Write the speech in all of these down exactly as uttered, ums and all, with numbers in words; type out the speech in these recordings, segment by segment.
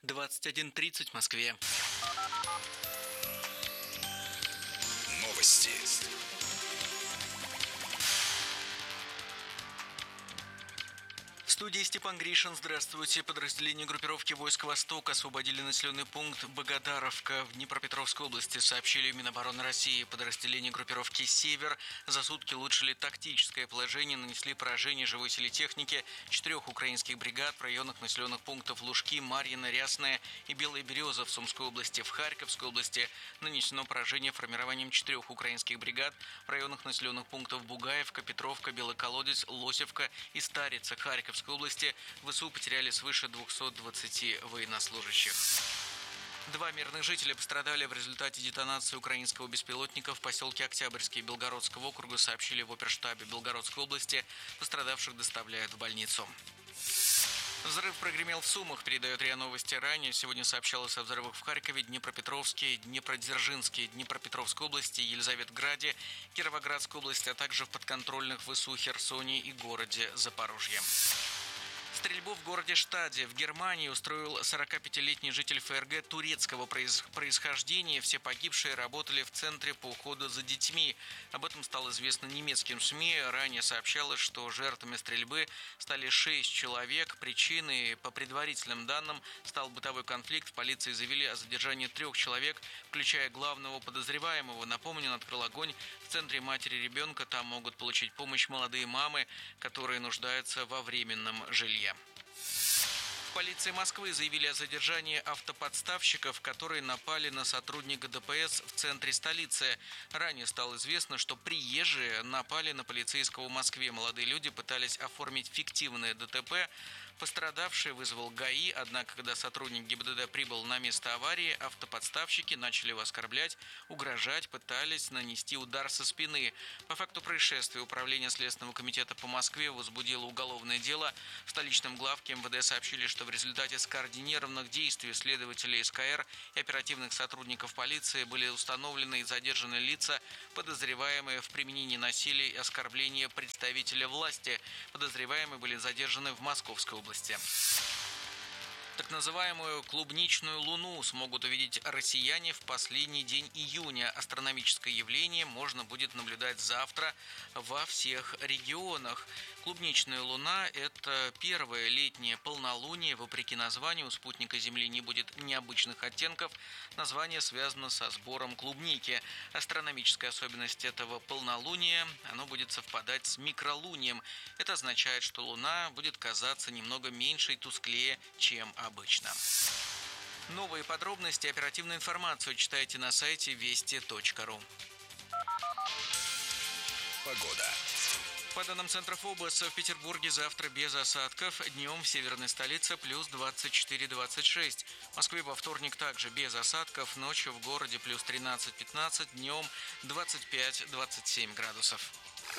двадцать один тридцать в Москве. Новости. В студии Степан Гришин. Здравствуйте. Подразделения группировки войск «Восток» освободили населенный пункт Богодаровка в Днепропетровской области, сообщили в Минобороны России. Подразделения группировки «Север» за сутки улучшили тактическое положение, нанесли поражение живой силе техники четырех украинских бригад в районах населенных пунктов Лужки, Марьино, Рясное и Белая Береза в Сумской области. В Харьковской области нанесено поражение формированием четырех украинских бригад в районах населенных пунктов Бугаевка, Петровка, Белый Колодец, Лосевка и Старица Харьковской области. ВСУ потеряли свыше двухсот двадцати военнослужащих. Два мирных жителя пострадали в результате детонации украинского беспилотника в поселке Октябрьский Белгородского округа, сообщили в оперштабе Белгородской области. Пострадавших доставляют в больницу. Взрыв прогремел в Сумах, передает РИА Новости. Ранее сегодня сообщалось о взрывах в Харькове, Днепропетровске, Днепродзержинске, Днепропетровской области, Елизаветграде, Кировоградской области, а также в подконтрольных ВСУ Херсоне и городе Запорожье. Стрельбу в городе Штаде в Германии устроил сорокапятилетний житель ФРГ турецкого происхождения. Все погибшие работали в Центре по уходу за детьми. Об этом стало известно немецким СМИ. Ранее сообщалось, что жертвами стрельбы стали шесть человек. Причиной, по предварительным данным, стал бытовой конфликт. В полиции заявили о задержании трех человек, включая главного подозреваемого. Напомню, он открыл огонь в центре матери ребенка. Там могут получить помощь молодые мамы, которые нуждаются во временном жилье. В полиции Москвы заявили о задержании автоподставщиков, которые напали на сотрудника ДПС в центре столицы. Ранее стало известно, что приезжие напали на полицейского в Москве. Молодые люди пытались оформить фиктивное ДТП. Пострадавший вызвал ГАИ, однако, когда сотрудник ГИБДД прибыл на место аварии, автоподставщики начали его оскорблять, угрожать, пытались нанести удар со спины. По факту происшествия Управление Следственного комитета по Москве возбудило уголовное дело. В столичном главке МВД сообщили, что в результате скоординированных действий следователей СКР и оперативных сотрудников полиции были установлены и задержаны лица, подозреваемые в применении насилия и оскорбления представителя власти. Подозреваемые были задержаны в Московской области. Так называемую клубничную луну смогут увидеть россияне в последний день июня. Астрономическое явление можно будет наблюдать завтра во всех регионах. Клубничная луна – это первое летнее полнолуние. Вопреки названию, у спутника Земли не будет необычных оттенков. Название связано со сбором клубники. Астрономическая особенность этого полнолуния – оно будет совпадать с микролунием. Это означает, что луна будет казаться немного меньше и тусклее, чем обычно. Новые подробности и оперативную информацию читайте на сайте вести точка ру. Погода. По данным Центра ФОБОС, в Петербурге завтра без осадков. Днем в северной столице плюс двадцать четыре - двадцать шесть. В Москве во вторник также без осадков. Ночью в городе плюс тринадцать - пятнадцать. Днем двадцать пять - двадцать семь градусов.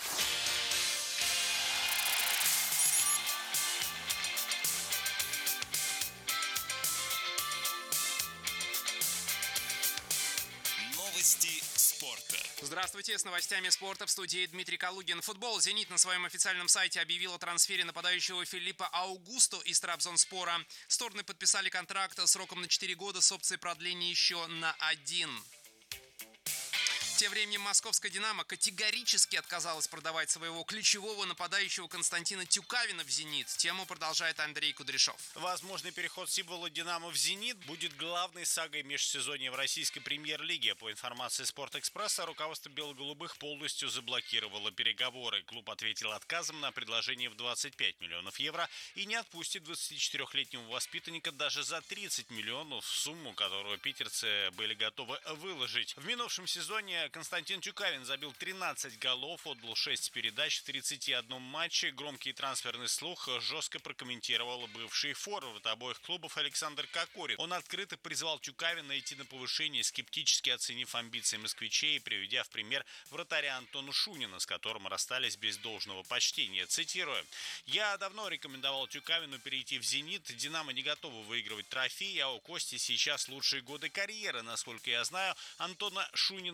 Новости спорта. Здравствуйте, с новостями спорта в студии Дмитрий Калугин. Футбол. «Зенит» на своем официальном сайте объявил о трансфере нападающего Филиппа Аугусто из Трабзонспора. Стороны подписали контракт сроком на четыре года с опцией продления еще на один. Тем временем московская «Динамо» категорически отказалась продавать своего ключевого нападающего Константина Тюкавина в «Зенит». Тему продолжает Андрей Кудряшов. Возможный переход символа «Динамо» в «Зенит» будет главной сагой межсезонья в российской премьер-лиге. По информации «Спортэкспресса», руководство бело-голубых полностью заблокировало переговоры. Клуб ответил отказом на предложение в двадцать пять миллионов евро и не отпустит двадцатичетырёхлетнего воспитанника даже за тридцать миллионов, сумму, которую питерцы были готовы выложить. В минувшем сезоне Константин Тюкавин забил тринадцать голов, отдал шесть передач в тридцати одном матче. Громкий трансферный слух жестко прокомментировал бывший форвард обоих клубов Александр Кокорин. Он открыто призвал Тюкавина идти на повышение, скептически оценив амбиции москвичей и приведя в пример вратаря Антона Шунина, с которым расстались без должного почтения. Цитирую: «Я давно рекомендовал Тюкавину перейти в «Зенит». «Динамо» не готова выигрывать трофеи, а у Кости сейчас лучшие годы карьеры. Насколько я знаю, Антона Шунина не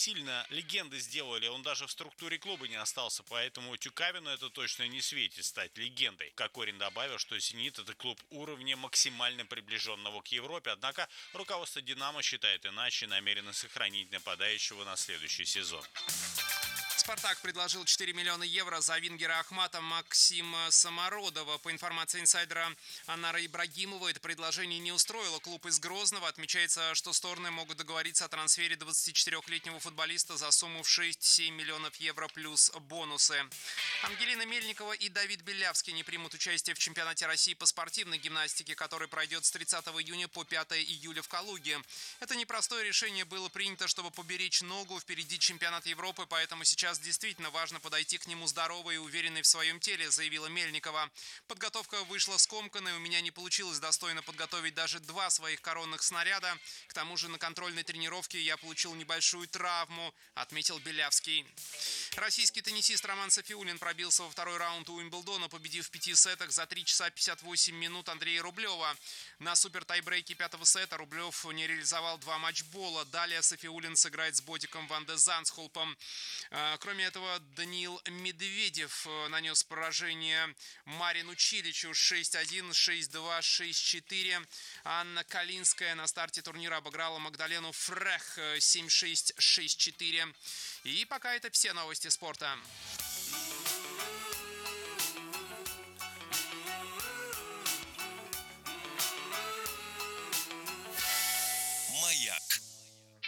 сильно легенды сделали, он даже в структуре клуба не остался, поэтому Тюкавину это точно не светит стать легендой. Кокорин добавил, что «Зенит» — это клуб уровня максимально приближенного к Европе, однако руководство «Динамо» считает иначе и намерено сохранить нападающего на следующий сезон. «Спартак» предложил четыре миллиона евро за вингера Ахмата Максима Самородова. По информации инсайдера Анара Ибрагимова, это предложение не устроило клуб из Грозного. Отмечается, что стороны могут договориться о трансфере двадцатичетырёхлетнего футболиста за сумму в шесть-семь миллионов евро плюс бонусы. Ангелина Мельникова и Давид Белявский не примут участие в чемпионате России по спортивной гимнастике, который пройдет с тридцатого июня по пятое июля в Калуге. Это непростое решение было принято, чтобы поберечь ногу. Впереди чемпионат Европы, поэтому сейчас действительно важно подойти к нему здоровой и уверенной в своем теле, заявила Мельникова. Подготовка вышла скомканной, у меня не получилось достойно подготовить даже два своих коронных снаряда. К тому же на контрольной тренировке я получил небольшую травму, отметил Белявский. Российский теннисист Роман Софиуллин пробился во второй раунд у Уимблдона, победив в пяти сетах за три часа пятьдесят восемь минут Андрея Рублева. На супер-тайбрейке пятого сета Рублев не реализовал два матчбола. Далее Софиуллин сыграет с Бодиком Ван де Зандскулпом. Кроме этого, Даниил Медведев нанес поражение Марину Чиличу шесть-один, шесть-два, шесть-четыре. Анна Калинская на старте турнира обыграла Магдалену Фрех семь-шесть, шесть-четыре. И пока это все новости спорта.